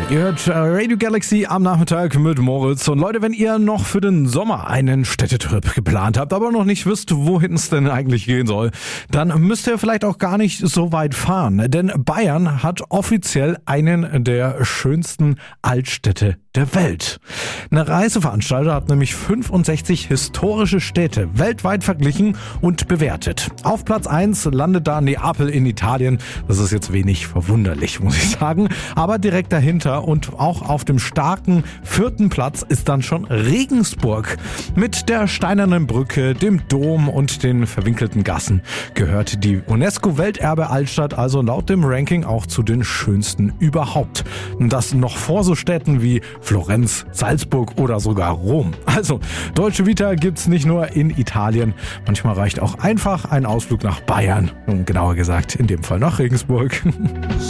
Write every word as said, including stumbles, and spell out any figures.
Ihr hört Radio Galaxy am Nachmittag mit Moritz. Und Leute, wenn ihr noch für den Sommer einen Städtetrip geplant habt, aber noch nicht wisst, wohin es denn eigentlich gehen soll, dann müsst ihr vielleicht auch gar nicht so weit fahren. Denn Bayern hat offiziell einen der schönsten Altstädte der Welt. Eine Reiseveranstalter hat nämlich fünfundsechzig historische Städte weltweit verglichen und bewertet. Auf Platz eins landet da Neapel in Italien. Das ist jetzt wenig verwunderlich, muss ich sagen. Aber direkt dahinter und auch auf dem starken vierten Platz ist dann schon Regensburg. Mit der steinernen Brücke, dem Dom und den verwinkelten Gassen gehört die UNESCO-Welterbe-Altstadt also laut dem Ranking auch zu den schönsten überhaupt. Und das noch vor so Städten wie Florenz, Salzburg oder sogar Rom. Also, Deutsche Vita gibt's nicht nur in Italien. Manchmal reicht auch einfach ein Ausflug nach Bayern. Und genauer gesagt, in dem Fall nach Regensburg.